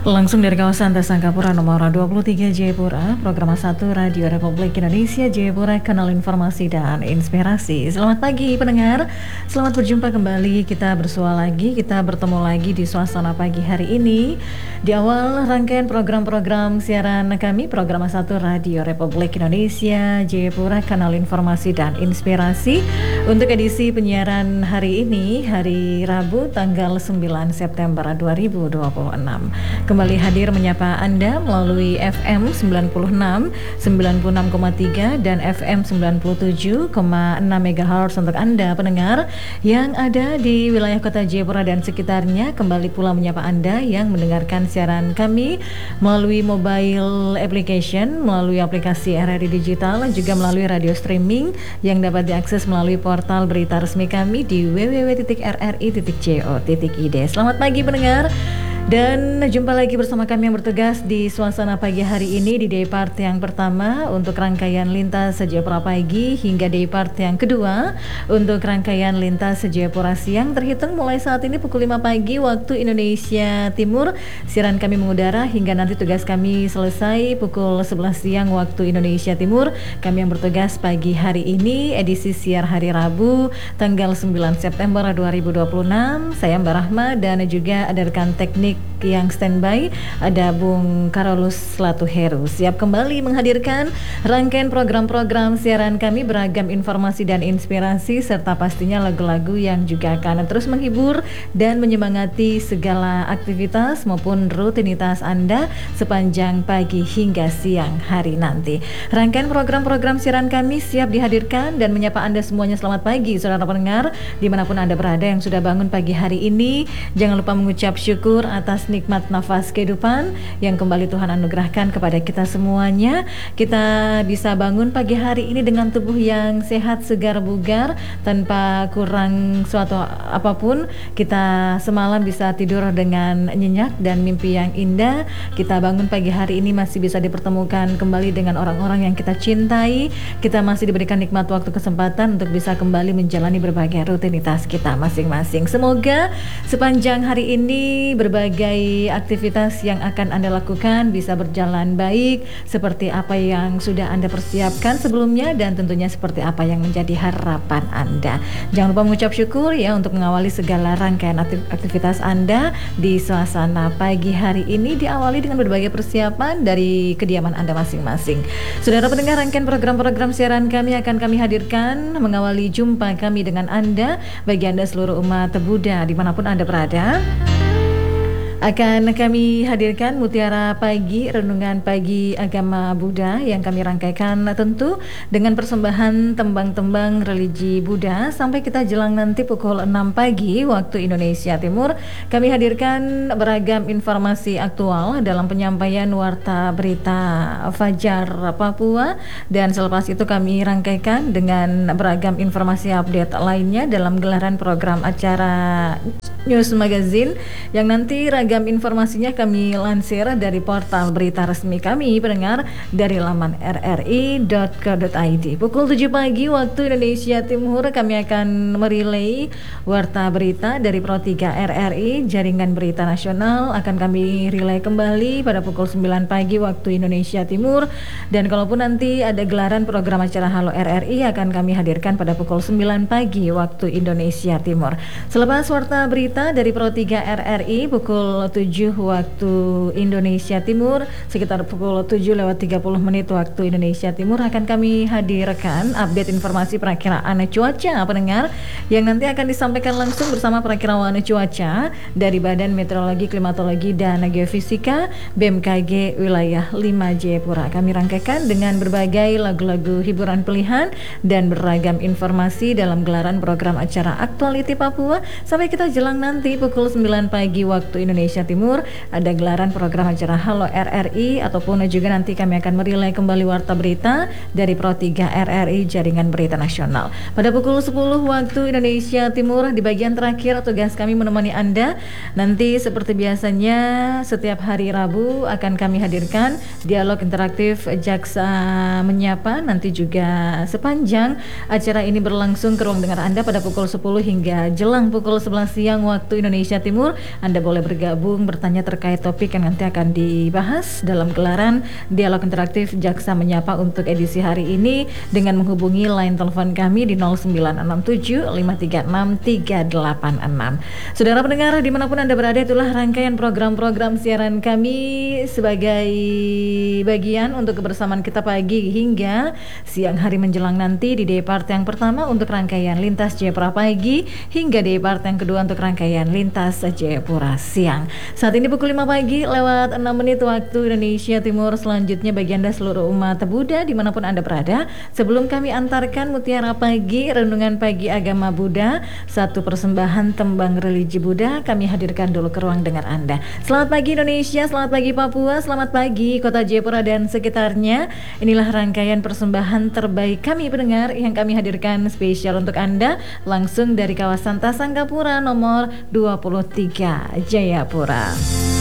Langsung dari kawasan Tasangkapura nomor 23 Jayapura, program 1 Radio Republik Indonesia Jayapura, kanal informasi dan inspirasi. Selamat pagi pendengar, selamat berjumpa kembali. Kita bersua lagi, kita bertemu lagi di suasana pagi hari ini. Di awal rangkaian program-program siaran kami, program 1 Radio Republik Indonesia Jayapura, kanal informasi dan inspirasi. Untuk edisi penyiaran hari ini, hari Rabu tanggal 9 September 2026. Kembali hadir menyapa Anda melalui FM 96, 96,3 dan FM 97,6 MHz untuk Anda pendengar yang ada di wilayah kota Jayapura dan sekitarnya. Kembali pula menyapa Anda yang mendengarkan siaran kami melalui mobile application, melalui aplikasi RRI Digital, juga melalui radio streaming yang dapat diakses melalui portal berita resmi kami di www.rri.co.id. Selamat pagi pendengar. Dan jumpa lagi bersama kami yang bertugas di suasana pagi hari ini di day part yang pertama untuk rangkaian lintas Jayapura pagi hingga day part yang kedua untuk rangkaian lintas Jayapura siang, terhitung mulai saat ini pukul 5 pagi waktu Indonesia Timur. Siaran kami mengudara hingga nanti tugas kami selesai pukul 11 siang waktu Indonesia Timur. Kami yang bertugas pagi hari ini edisi siar hari Rabu tanggal 9 September 2026. Saya Mbak Rahma dan juga ada rekan teknik yang standby, ada Bung Karolus Latuheru, siap kembali menghadirkan rangkaian program-program siaran kami, beragam informasi dan inspirasi serta pastinya lagu-lagu yang juga akan terus menghibur dan menyemangati segala aktivitas maupun rutinitas Anda sepanjang pagi hingga siang hari nanti. Rangkaian program-program siaran kami siap dihadirkan dan menyapa Anda semuanya. Selamat pagi saudara pendengar dimanapun Anda berada yang sudah bangun pagi hari ini. Jangan lupa mengucap syukur atas nikmat nafas kehidupan yang kembali Tuhan anugerahkan kepada kita semuanya. Kita bisa bangun pagi hari ini dengan tubuh yang sehat, segar, bugar, tanpa kurang suatu apapun. Kita semalam bisa tidur dengan nyenyak dan mimpi yang indah. Kita bangun pagi hari ini masih bisa dipertemukan kembali dengan orang-orang yang kita cintai. Kita masih diberikan nikmat waktu kesempatan untuk bisa kembali menjalani berbagai rutinitas kita masing-masing. Semoga sepanjang hari ini berbagai aktivitas yang akan Anda lakukan bisa berjalan baik seperti apa yang sudah Anda persiapkan sebelumnya dan tentunya seperti apa yang menjadi harapan Anda. Jangan lupa mengucap syukur ya untuk mengawali segala rangkaian aktivitas Anda di suasana pagi hari ini, diawali dengan berbagai persiapan dari kediaman Anda masing-masing. Saudara pendengar, rangkaian program-program siaran kami akan kami hadirkan mengawali jumpa kami dengan Anda. Bagi Anda seluruh umat Buddha dimanapun Anda berada, akan kami hadirkan Mutiara Pagi, renungan pagi agama Buddha yang kami rangkaikan tentu dengan persembahan tembang-tembang religi Buddha sampai kita jelang nanti pukul 6 pagi waktu Indonesia Timur. Kami hadirkan beragam informasi aktual dalam penyampaian warta berita Fajar Papua, dan selepas itu kami rangkaikan dengan beragam informasi update lainnya dalam gelaran program acara News Magazine yang nanti ragam informasinya kami lansir dari portal berita resmi kami pendengar dari laman rri.co.id. Pukul 7 pagi waktu Indonesia Timur kami akan merelay warta berita dari Pro 3 RRI Jaringan Berita Nasional, akan kami relay kembali pada pukul 9 pagi waktu Indonesia Timur, dan kalaupun nanti ada gelaran program acara Halo RRI akan kami hadirkan pada pukul 9 pagi waktu Indonesia Timur. Selepas warta berita dari Pro 3 RRI pukul 7 waktu Indonesia Timur, sekitar pukul 7:30 waktu Indonesia Timur, akan kami hadirkan update informasi perakiraan cuaca pendengar yang nanti akan disampaikan langsung bersama perakiraan cuaca dari Badan Meteorologi, Klimatologi dan Geofisika BMKG wilayah 5 Jayapura. Kami rangkaikan dengan berbagai lagu-lagu hiburan pilihan dan beragam informasi dalam gelaran program acara Aktualiti Papua sampai kita jelang nanti pukul 9 pagi waktu Indonesia Timur ada gelaran program acara Halo RRI, ataupun juga nanti kami akan merilai kembali warta berita dari Pro 3 RRI Jaringan Berita Nasional. Pada pukul 10 waktu Indonesia Timur di bagian terakhir tugas kami menemani Anda. Nanti seperti biasanya setiap hari Rabu akan kami hadirkan dialog interaktif Jaksa Menyapa. Nanti juga sepanjang acara ini berlangsung ke ruang dengar Anda pada pukul 10 hingga jelang pukul 11 siang waktu Indonesia Timur. Anda boleh bergabung bergabung bertanya terkait topik yang nanti akan dibahas dalam gelaran Dialog Interaktif Jaksa Menyapa untuk edisi hari ini dengan menghubungi line telepon kami di 0967 536 386. Saudara pendengar dimanapun Anda berada, itulah rangkaian program-program siaran kami sebagai bagian untuk kebersamaan kita pagi hingga siang hari menjelang nanti di day part yang pertama untuk rangkaian Lintas Jayapura pagi hingga day part yang kedua untuk rangkaian Lintas Jayapura siang. Saat ini pukul 5 pagi lewat 6 menit waktu Indonesia Timur. Selanjutnya bagi Anda seluruh umat Buddha dimanapun Anda berada, sebelum kami antarkan Mutiara Pagi, Renungan Pagi Agama Buddha, satu persembahan tembang religi Buddha, kami hadirkan dulu ke ruang dengar Anda. Selamat pagi Indonesia, selamat pagi Papua, selamat pagi Kota Jayapura dan sekitarnya. Inilah rangkaian persembahan terbaik kami pendengar yang kami hadirkan spesial untuk Anda langsung dari kawasan Tasanggapura nomor 23 Jayapura.